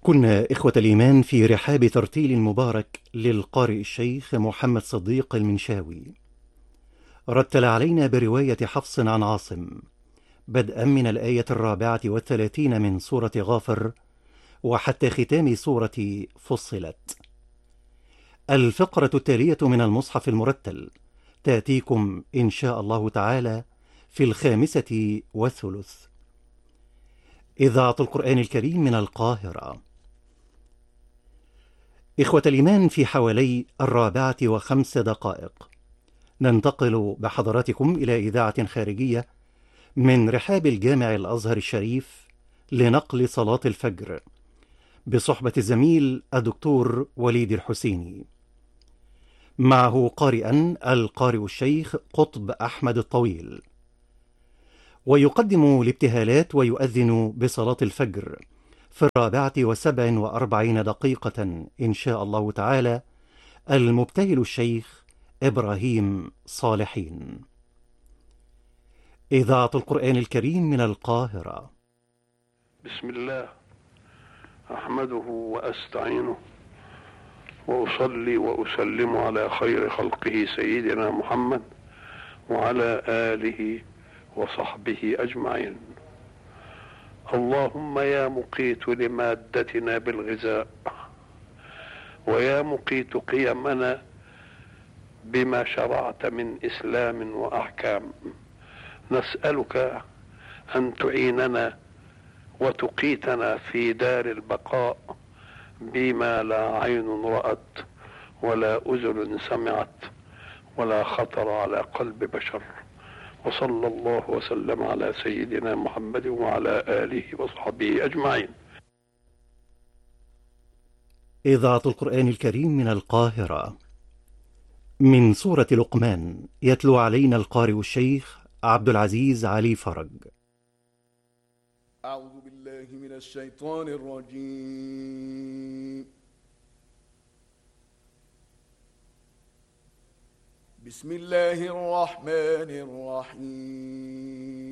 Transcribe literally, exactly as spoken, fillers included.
كنا إخوة الإيمان في رحاب ترتيل مبارك للقارئ الشيخ محمد صديق المنشاوي. رتل علينا برواية حفص عن عاصم بدءا من الآية الرابعة والثلاثين من سورة غافر وحتى ختام سورة فصلت. الفقرة التالية من المصحف المرتل تأتيكم إن شاء الله تعالى في الخامسة والثلث. إذاعة القرآن الكريم من القاهرة. إخوة الإيمان، في حوالي الرابعة وخمس دقائق ننتقل بحضراتكم إلى إذاعة خارجية من رحاب الجامع الأزهر الشريف لنقل صلاة الفجر بصحبة الزميل الدكتور وليد الحسيني، معه قارئا القارئ الشيخ قطب أحمد الطويل، ويقدم الابتهالات ويؤذن بصلاة الفجر في الرابعة وسبع وأربعين دقيقة إن شاء الله تعالى المبتهل الشيخ إبراهيم صالحين. إذاعة القرآن الكريم من القاهرة. بسم الله أحمده وأستعينه وأصلي وأسلم على خير خلقه سيدنا محمد وعلى آله وصحبه أجمعين. اللهم يا مقيت لمادتنا بالغذاء، ويا مقيت قيمنا بما شرعت من إسلام وأحكام، نسألك أن تعيننا وتقيتنا في دار البقاء بما لا عين رأت ولا أذن سمعت ولا خطر على قلب بشر، وصلى الله وسلم على سيدنا محمد وعلى آله وصحبه أجمعين. إذاعة القرآن الكريم من القاهرة. من سورة لقمان يتلو علينا القارئ الشيخ عبد العزيز علي فرج. أعوذ بالله من الشيطان الرجيم. بسم الله الرحمن الرحيم.